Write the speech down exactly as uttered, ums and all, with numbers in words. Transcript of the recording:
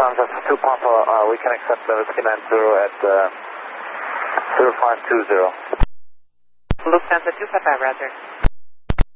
Lufthansa two Papa, uh, we can accept the Whiskey nine zero at uh, zero five two zero. Lufthansa two Papa, roger.